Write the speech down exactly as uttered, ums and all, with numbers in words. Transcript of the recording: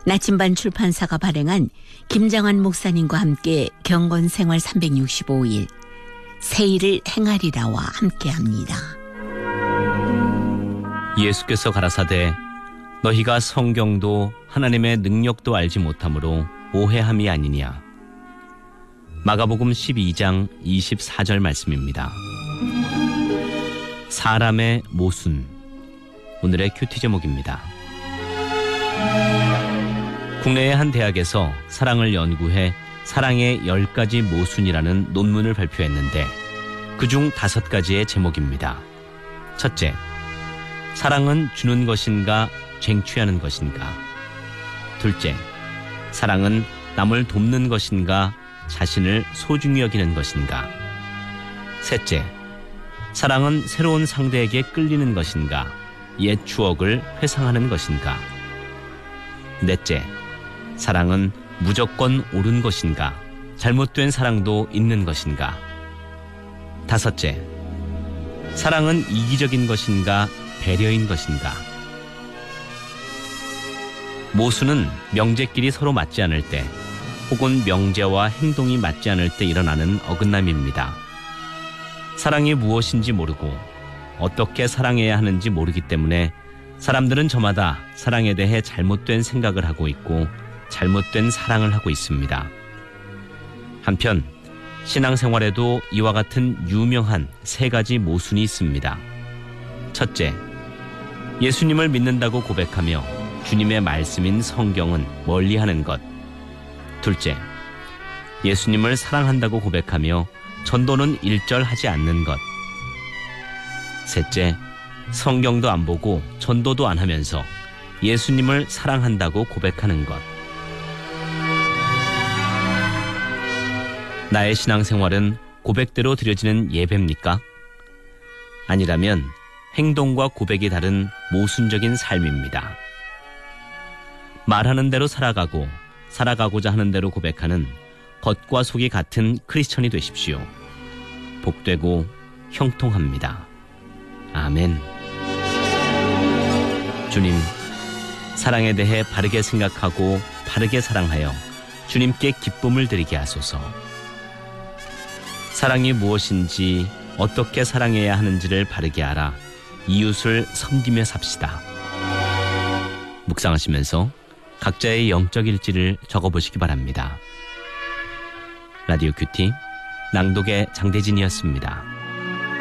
나침반 출판사가 발행한 김장환 목사님과 함께 경건생활 삼백육십오 일 새 일을 행하리라와 함께합니다. 예수께서 가라사대 너희가 성경도 하나님의 능력도 알지 못함으로 오해함이 아니냐. 마가복음 십이 장 이십사 절 말씀입니다. 사람의 모순, 오늘의 큐티 제목입니다. 국내의 한 대학에서 사랑을 연구해 사랑의 열 가지 모순이라는 논문을 발표했는데 그중 다섯 가지의 제목입니다. 첫째, 사랑은 주는 것인가 쟁취하는 것인가. 둘째, 사랑은 남을 돕는 것인가 자신을 소중히 여기는 것인가. 셋째, 사랑은 새로운 상대에게 끌리는 것인가 옛 추억을 회상하는 것인가. 넷째, 사랑은 무조건 옳은 것인가 잘못된 사랑도 있는 것인가. 다섯째, 사랑은 이기적인 것인가 배려인 것인가. 모순은 명제끼리 서로 맞지 않을 때 혹은 명제와 행동이 맞지 않을 때 일어나는 어긋남입니다. 사랑이 무엇인지 모르고 어떻게 사랑해야 하는지 모르기 때문에 사람들은 저마다 사랑에 대해 잘못된 생각을 하고 있고 잘못된 사랑을 하고 있습니다. 한편 신앙생활에도 이와 같은 유명한 세 가지 모순이 있습니다. 첫째, 예수님을 믿는다고 고백하며 주님의 말씀인 성경은 멀리하는 것. 둘째, 예수님을 사랑한다고 고백하며 전도는 일절하지 않는 것. 셋째, 성경도 안 보고 전도도 안 하면서 예수님을 사랑한다고 고백하는 것. 나의 신앙생활은 고백대로 드려지는 예배입니까? 아니라면 행동과 고백이 다른 모순적인 삶입니다. 말하는 대로 살아가고 살아가고자 하는 대로 고백하는 겉과 속이 같은 크리스천이 되십시오. 복되고 형통합니다. 아멘. 주님, 사랑에 대해 바르게 생각하고 바르게 사랑하여 주님께 기쁨을 드리게 하소서. 사랑이 무엇인지 어떻게 사랑해야 하는지를 바르게 알아 이웃을 섬기며 삽시다. 묵상하시면서 각자의 영적 일지를 적어보시기 바랍니다. 라디오 큐티 낭독의 장대진이었습니다.